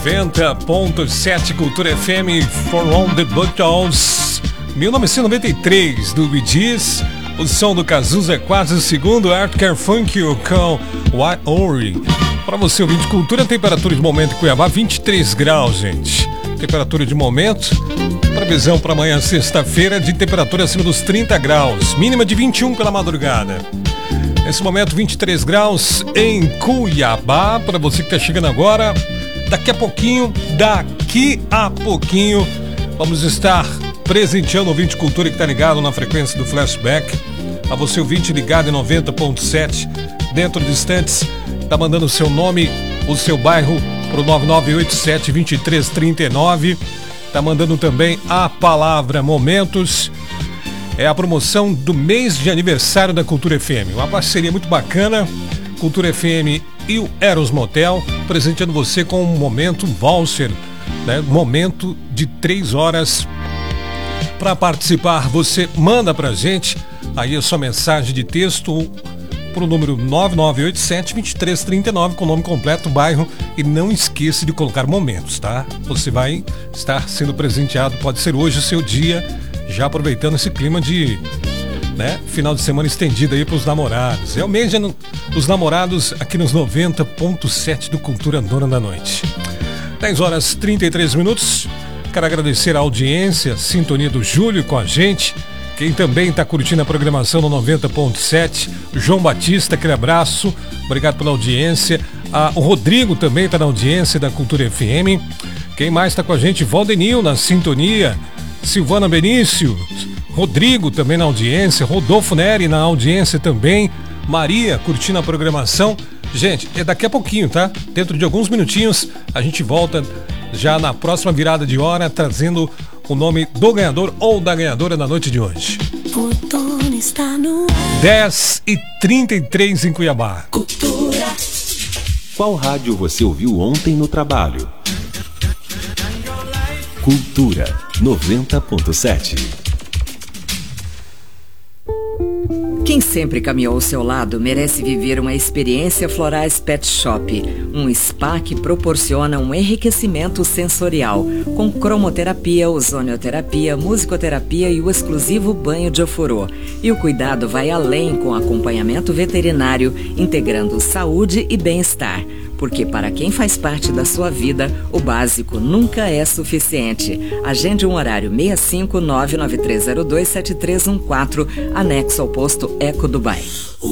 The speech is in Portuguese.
90.7 Cultura FM, For On The Buttons, 1993, do Bee Gees. O som do Cazuza é quase o segundo. Art Garfunkel com Why Ori. Para você ouvir de cultura, temperatura de momento em Cuiabá, 23 graus, gente. Temperatura de momento. Previsão para amanhã, sexta-feira, de temperatura acima dos 30 graus. Mínima de 21 pela madrugada. Nesse momento, 23 graus em Cuiabá. Para você que está chegando agora, daqui a pouquinho, vamos estar presenteando o ouvinte cultura que está ligado na frequência do Flashback. A você, ouvinte ligado em 90.7, dentro de instantes, está mandando o seu nome, o seu bairro para o 9987-2339. Está mandando também a palavra Momentos. É a promoção do mês de aniversário da Cultura FM. Uma parceria muito bacana, Cultura FM e o Eros Motel, presenteando você com um momento voucher, né? Momento de 3 horas. Para participar, você manda pra gente aí a sua mensagem de texto pro número 9987-2339 com o nome completo, bairro, e não esqueça de colocar momentos, tá? Você vai estar sendo presenteado, pode ser hoje o seu dia, já aproveitando esse clima de, né, final de semana estendido aí pros namorados. É o mês dos namorados aqui nos 90.7 do Cultura Dona da Noite. 10 horas 33 minutos. Quero agradecer a audiência, a sintonia do Júlio com a gente. Quem também está curtindo a programação no 90.7, João Batista, aquele abraço, obrigado pela audiência. O Rodrigo também está na audiência da Cultura FM. Quem mais está com a gente? Valdenil na sintonia, Silvana Benício, Rodrigo também na audiência, Rodolfo Neri na audiência também, Maria curtindo a programação. Gente, é daqui a pouquinho, tá? Dentro de alguns minutinhos a gente volta já na próxima virada de hora, trazendo o nome do ganhador ou da ganhadora da noite de hoje. 10h33 em Cuiabá. Cultura. Qual rádio você ouviu ontem no trabalho? Cultura 90.7. Quem sempre caminhou ao seu lado merece viver uma experiência Florais Pet Shop, um spa que proporciona um enriquecimento sensorial, com cromoterapia, ozonioterapia, musicoterapia e o exclusivo banho de ofurô. E o cuidado vai além com acompanhamento veterinário, integrando saúde e bem-estar. Porque para quem faz parte da sua vida, o básico nunca é suficiente. Agende um horário 65 993027314, anexo ao posto Eco Dubai.